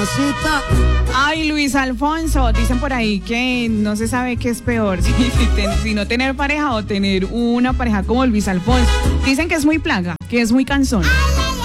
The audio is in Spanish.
cosita. Ay, Luis Alfonso, dicen por ahí que no se sabe qué es peor, si no tener pareja o tener una pareja como Luis Alfonso. Dicen que es muy plaga, que es muy cansón.